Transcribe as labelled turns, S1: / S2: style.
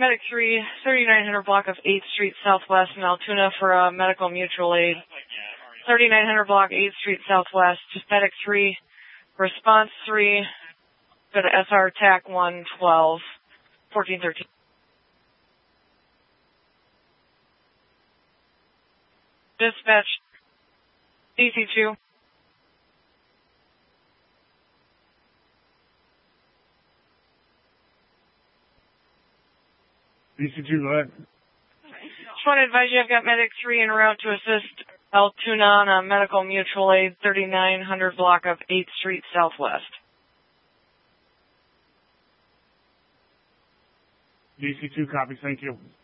S1: Medic 3, 3900 block of 8th Street Southwest in Altoona for medical mutual aid. 3900 block 8th Street Southwest. Medic 3, response 3, go to SR TAC 112, 1413. Dispatch, DC2.
S2: DC2, go ahead.
S1: Just want to advise you I've got Medic 3 en route to assist Altoona on a medical mutual aid 3900 block of 8th Street Southwest.
S2: DC2, copy, thank you.